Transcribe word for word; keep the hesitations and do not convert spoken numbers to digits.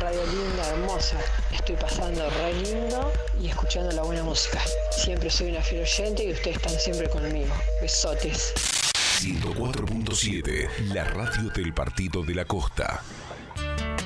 radio linda, hermosa. Estoy pasando re lindo y escuchando la buena música. Siempre soy una fiel oyente y ustedes están siempre conmigo. Besotes. ciento cuatro punto siete, la radio del Partido de la Costa.